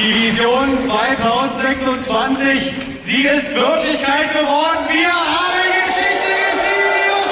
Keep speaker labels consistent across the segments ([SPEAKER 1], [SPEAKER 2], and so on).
[SPEAKER 1] Die Vision 2026, sie ist Wirklichkeit geworden. Wir haben Geschichte geschrieben, liebe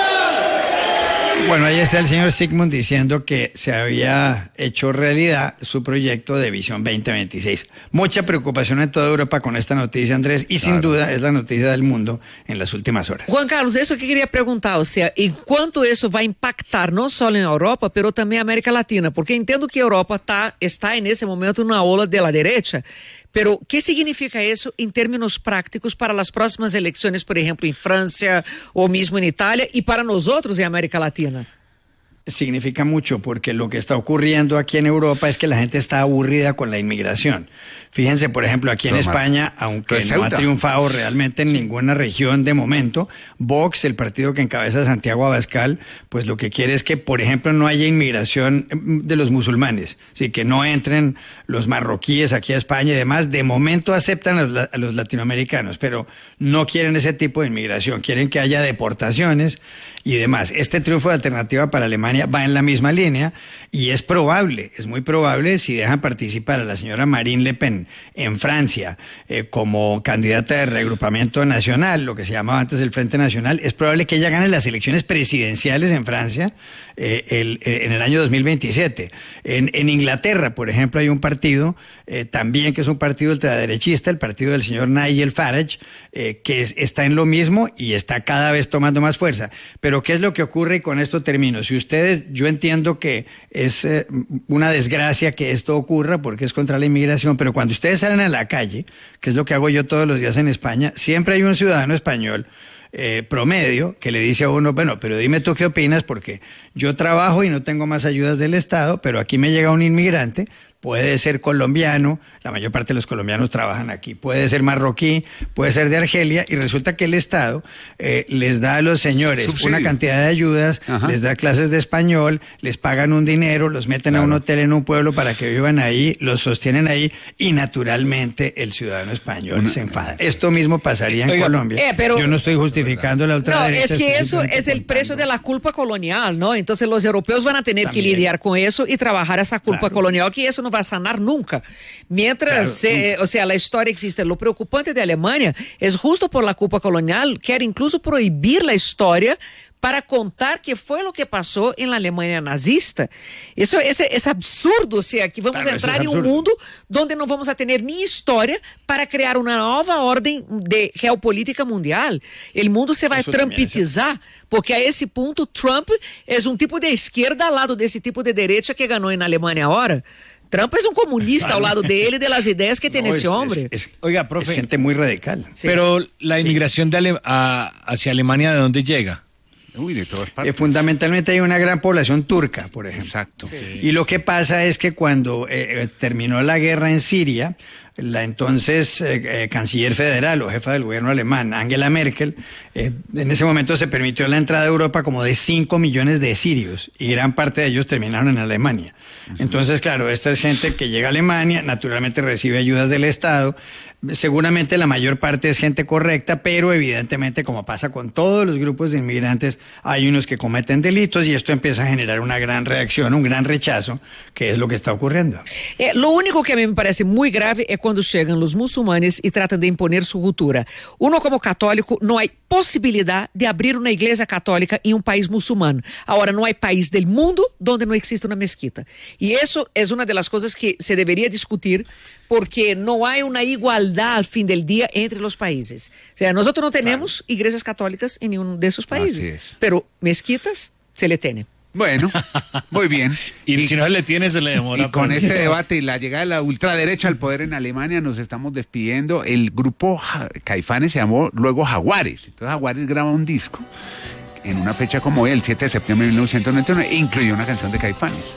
[SPEAKER 1] Freunde.
[SPEAKER 2] Bueno, ahí está el señor Sigmund diciendo que se había hecho realidad su proyecto de Visión 2026. Mucha preocupación en toda Europa con esta noticia, Andrés, y sin duda es la noticia del mundo en las últimas horas.
[SPEAKER 3] Juan Carlos, eso que quería preguntar, o sea, ¿y cuánto eso va a impactar no solo en Europa, pero también en América Latina? Porque entiendo que Europa está en ese momento en una ola de la derecha, pero ¿qué significa eso en términos prácticos para las próximas elecciones, por ejemplo, en Francia o mismo en Italia y para nosotros en América Latina?
[SPEAKER 2] Significa mucho porque lo que está ocurriendo aquí en Europa es que la gente está aburrida con la inmigración. Fíjense, por ejemplo, aquí en España, aunque no ha triunfado realmente en ninguna región de momento, Vox, el partido que encabeza Santiago Abascal, pues lo que quiere es que, por ejemplo, no haya inmigración de los musulmanes, así que no entren los marroquíes aquí a España y demás. De momento aceptan a los latinoamericanos, pero no quieren ese tipo de inmigración, quieren que haya deportaciones y demás. Este triunfo de Alternativa para Alemania va en la misma línea y es probable, es muy probable, si dejan participar a la señora Marine Le Pen en Francia como candidata de reagrupamiento nacional, lo que se llamaba antes el Frente Nacional, es probable que ella gane las elecciones presidenciales en Francia en el año 2027. En Inglaterra, por ejemplo, hay un partido también que es un partido ultraderechista, el partido del señor Nigel Farage, que está en lo mismo y está cada vez tomando más fuerza. Pero ¿qué es lo que ocurre? Y con esto termino. Si ustedes, yo entiendo que es una desgracia que esto ocurra porque es contra la inmigración, pero cuando ustedes salen a la calle, que es lo que hago yo todos los días en España, siempre hay un ciudadano español promedio que le dice a uno, bueno, pero dime tú qué opinas porque yo trabajo y no tengo más ayudas del Estado, pero aquí me llega un inmigrante, puede ser colombiano, la mayor parte de los colombianos trabajan aquí, puede ser marroquí, puede ser de Argelia, y resulta que el Estado les da a los señores una cantidad de ayudas, les da clases de español, les pagan un dinero, los meten a un hotel en un pueblo para que vivan ahí, los sostienen ahí, y naturalmente el ciudadano español se enfada. Esto mismo pasaría en Colombia.
[SPEAKER 3] Pero,
[SPEAKER 2] yo no estoy justificando la ultraderecha.
[SPEAKER 3] No, es que eso es el precio de la culpa colonial, ¿no? Entonces los europeos van a tener que lidiar con eso y trabajar esa culpa colonial, que eso no va a sanar nunca. Mientras, o sea, la historia existe. Lo preocupante de Alemania es justo por la culpa colonial, quiere incluso prohibir la historia para contar qué fue lo que pasó en la Alemania nazista. Eso es absurdo, o sea, que vamos a entrar en un mundo donde no vamos a tener ni historia para crear una nueva orden de geopolítica mundial. El mundo se va a trumpitizar, porque a ese punto Trump es un tipo de izquierda al lado de ese tipo de derecha que ganó en Alemania ahora. Trump es un comunista al lado de él y de las ideas que tiene ese hombre.
[SPEAKER 2] Oiga, profe, es gente muy radical.
[SPEAKER 4] Sí. Pero la inmigración hacia Alemania, ¿de dónde llega?
[SPEAKER 2] Uy, de todas partes. Fundamentalmente hay una gran población turca, por ejemplo.
[SPEAKER 4] Exacto.
[SPEAKER 2] Sí. Y lo que pasa es que cuando terminó la guerra en Siria, la entonces canciller federal o jefa del gobierno alemán, Angela Merkel, en ese momento se permitió la entrada a Europa como de 5 millones de sirios y gran parte de ellos terminaron en Alemania. Entonces, claro, esta es gente que llega a Alemania, naturalmente recibe ayudas del Estado. Seguramente la mayor parte es gente correcta, pero evidentemente, como pasa con todos los grupos de inmigrantes, hay unos que cometen delitos y esto empieza a generar una gran reacción, un gran rechazo, que es lo que está ocurriendo.
[SPEAKER 3] Lo único que a mí me parece muy grave es cuando llegan los musulmanes y tratan de imponer su cultura. Uno como católico, no hay posibilidad de abrir una iglesia católica en un país musulmán. Ahora, no hay país del mundo donde no existe una mezquita. Y eso es una de las cosas que se debería discutir porque no hay una igualdad al fin del día entre los países. O sea, nosotros no tenemos iglesias católicas en ninguno de esos países, pero mezquitas se le tiene.
[SPEAKER 5] Bueno, muy bien.
[SPEAKER 4] y si no le tienes, se le demora.
[SPEAKER 5] Y con este debate y la llegada de la ultraderecha al poder en Alemania, nos estamos despidiendo. El grupo Caifanes se llamó luego Jaguares. Entonces Jaguares graba un disco en una fecha como hoy, el 7 de septiembre de 1999, e incluyó una canción de Caifanes.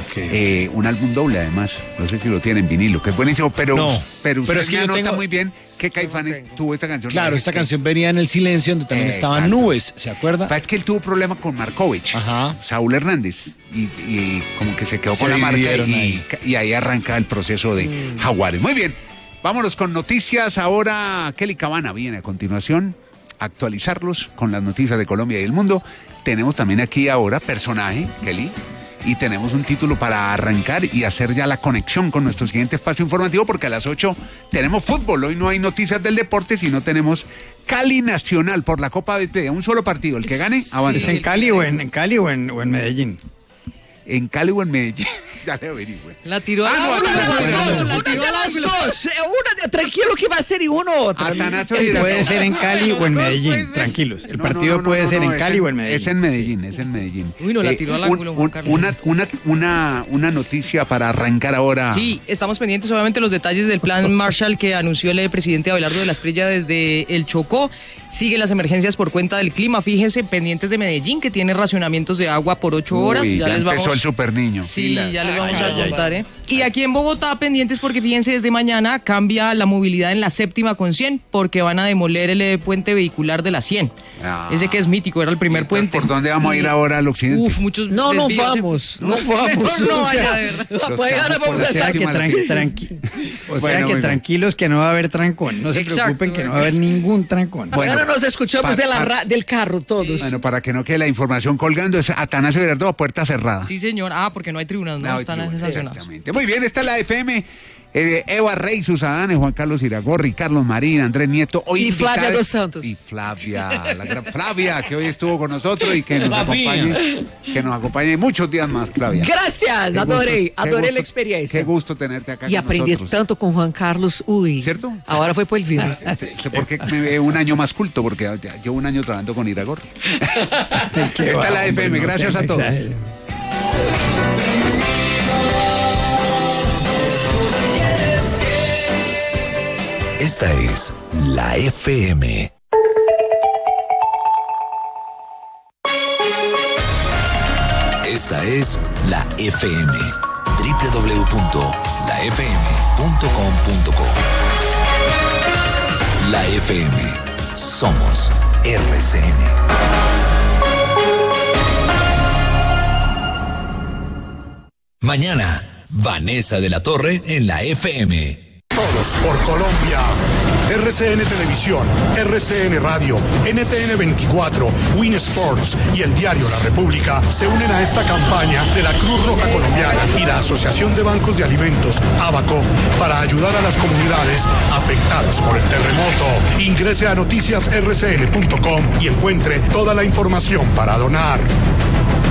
[SPEAKER 5] Un álbum doble, además. No sé si lo tienen, vinilo, que es buenísimo, pero usted es que anota muy bien que Caifanes tuvo esta canción.
[SPEAKER 4] Claro, esta canción venía en El Silencio, donde también estaban Nubes, ¿se acuerda?
[SPEAKER 5] Es que él tuvo problemas con Markovich, Saúl Hernández, y como que se quedó con la marca, y ahí arranca el proceso de Jaguares. Muy bien, vámonos con noticias. Ahora Kelly Cabana viene a continuación actualizarlos con las noticias de Colombia y el mundo. Tenemos también aquí ahora personaje, Kelly, y tenemos un título para arrancar y hacer ya la conexión con nuestro siguiente espacio informativo, porque a las 8 tenemos fútbol. Hoy no hay noticias del deporte, sino tenemos Cali Nacional por la Copa Betplay. Un solo partido, el que gane avanza.
[SPEAKER 2] ¿Es en Cali o en Medellín?
[SPEAKER 5] En Cali o en Medellín. Ya le averigüe.
[SPEAKER 3] La tiró a las dos. Tranquilo que va a ser y uno otro.
[SPEAKER 2] Puede ser en Cali o en Medellín, tranquilos. El partido puede ser en Cali o en Medellín.
[SPEAKER 5] Es en Medellín.
[SPEAKER 3] Uy, no, la tiró al ángulo, Juan Carlos.
[SPEAKER 5] Una noticia para arrancar ahora.
[SPEAKER 6] Sí, estamos pendientes obviamente los detalles del plan Marshall que anunció el presidente Abelardo de la Espriella desde el Chocó. Siguen las emergencias por cuenta del clima. Fíjense, pendientes de Medellín, que tiene racionamientos de agua por 8 horas.
[SPEAKER 5] Ya les empezó el super niño.
[SPEAKER 6] Sí, ya les vamos a contar, ¿eh? Y aquí en Bogotá, pendientes porque fíjense, desde mañana cambia la movilidad en la 7ª con 100, porque van a demoler el puente vehicular de la 100. Ese que es mítico, era el primer puente.
[SPEAKER 5] ¿Por dónde vamos a ir ahora al occidente?
[SPEAKER 6] Muchos
[SPEAKER 3] No vamos. No vaya, de verdad.
[SPEAKER 2] O sea que tranquilos que no va a haber trancón. No se preocupen que no va a haber ningún trancón.
[SPEAKER 3] Bueno, nos escuchamos del carro todos.
[SPEAKER 5] Bueno, para que no quede la información colgando, es Atanasio Girardot a puerta cerrada.
[SPEAKER 6] Sí, señor. Porque no hay tribunas, no están sancionados.
[SPEAKER 5] Exactamente. Muy bien, esta es la FM. Eva Rey, Susadanes, Juan Carlos Iragorri, Carlos Marín, Andrés Nieto. Hoy
[SPEAKER 3] y Flavia dos Santos.
[SPEAKER 5] Y Flavia, la gran Flavia, que hoy estuvo con nosotros y que nos acompañe muchos días más, Flavia.
[SPEAKER 3] Gracias, adoré la experiencia.
[SPEAKER 5] Qué gusto tenerte acá
[SPEAKER 3] y con aprendí nosotros. Tanto con Juan Carlos,
[SPEAKER 5] ¿cierto?
[SPEAKER 3] Ahora fue por el video.
[SPEAKER 5] Sé por qué me veo un año más culto, porque llevo un año trabajando con Iragorri. Esta es la FM, gracias a todos.
[SPEAKER 7] Esta es la FM. Esta es la FM. www.lafm.com.co. La FM. Somos RCN. Mañana, Vanessa de la Torre en la FM.
[SPEAKER 8] Todos por Colombia. RCN Televisión, RCN Radio, NTN 24, Win Sports y el diario La República se unen a esta campaña de la Cruz Roja Colombiana y la Asociación de Bancos de Alimentos, ABACO, para ayudar a las comunidades afectadas por el terremoto. Ingrese a noticiasrcn.com y encuentre toda la información para donar.